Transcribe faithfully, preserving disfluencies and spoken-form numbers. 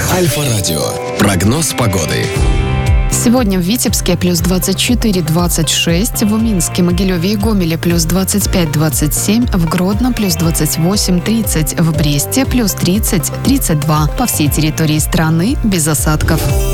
Альфа-радио. Прогноз погоды. Сегодня в Витебске плюс двадцать четыре - двадцать шесть, в Минске, Могилеве и Гомеле плюс двадцать пять - двадцать семь, в Гродно плюс двадцать восемь - тридцать, в Бресте плюс тридцать - тридцать два. По всей территории страны без осадков.